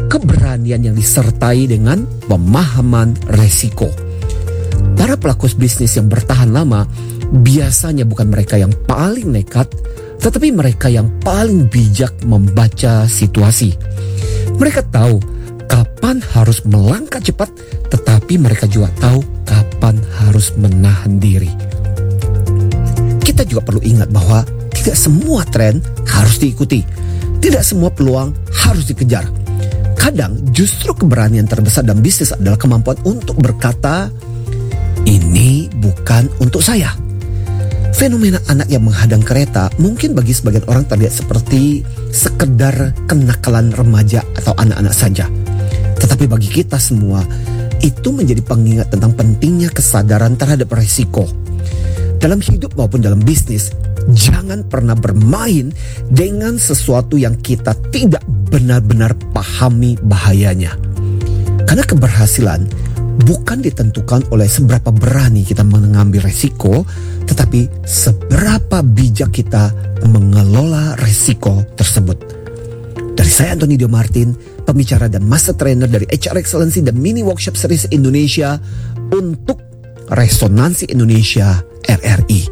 keberanian yang disertai dengan pemahaman resiko. Para pelaku bisnis yang bertahan lama biasanya bukan mereka yang paling nekat, tetapi mereka yang paling bijak membaca situasi. Mereka tahu kapan harus melangkah cepat, tetapi mereka juga tahu kapan harus menahan diri. Kita juga perlu ingat bahwa tidak semua tren harus diikuti. Tidak semua peluang harus dikejar. Kadang justru keberanian terbesar dalam bisnis adalah kemampuan untuk berkata, "Ini bukan untuk saya." Fenomena anak yang menghadang kereta mungkin bagi sebagian orang terlihat seperti sekedar kenakalan remaja atau anak-anak saja. Tetapi bagi kita semua, itu menjadi pengingat tentang pentingnya kesadaran terhadap risiko. Dalam hidup maupun dalam bisnis, jangan pernah bermain dengan sesuatu yang kita tidak benar-benar pahami bahayanya. Karena keberhasilan bukan ditentukan oleh seberapa berani kita mengambil risiko, tetapi seberapa bijak kita mengelola risiko tersebut. Dari saya Anthony Dio Martin, pembicara dan master trainer dari HR Excellency dan Mini Workshop Series Indonesia untuk Resonansi Indonesia RRI.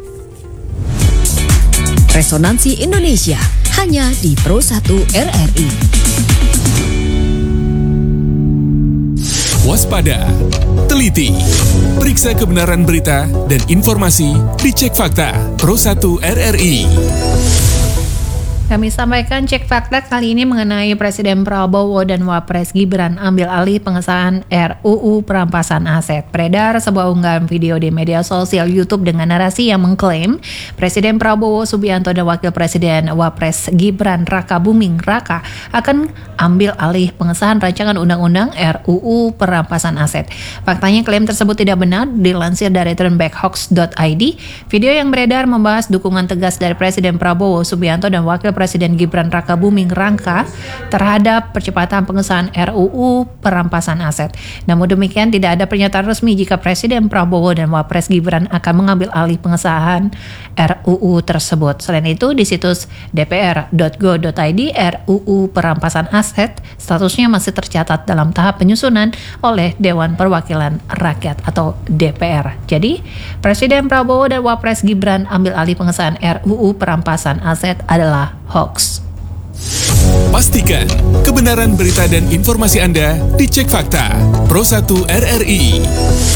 Resonansi Indonesia hanya di Pro 1 RRI. Waspada, teliti, periksa kebenaran berita dan informasi, dicek fakta Pro 1 RRI. Kami sampaikan cek fakta kali ini mengenai Presiden Prabowo dan Wapres Gibran ambil alih pengesahan RUU perampasan aset. Beredar sebuah unggahan video di media sosial YouTube dengan narasi yang mengklaim Presiden Prabowo Subianto dan Wakil Presiden Wapres Gibran Raka Buming Raka akan ambil alih pengesahan rancangan undang-undang RUU perampasan aset. Faktanya klaim tersebut tidak benar, dilansir dari turnbackhoax.id. Video yang beredar membahas dukungan tegas dari Presiden Prabowo Subianto dan Wakil Presiden Gibran Raka Buming Raka terhadap percepatan pengesahan RUU perampasan aset. Namun demikian tidak ada pernyataan resmi jika Presiden Prabowo dan Wapres Gibran akan mengambil alih pengesahan RUU tersebut. Selain itu di situs dpr.go.id RUU perampasan aset statusnya masih tercatat dalam tahap penyusunan oleh Dewan Perwakilan Rakyat atau DPR. Jadi Presiden Prabowo dan Wapres Gibran ambil alih pengesahan RUU perampasan aset adalah hoax. Pastikan kebenaran berita dan informasi Anda dicek fakta Pro 1 RRI.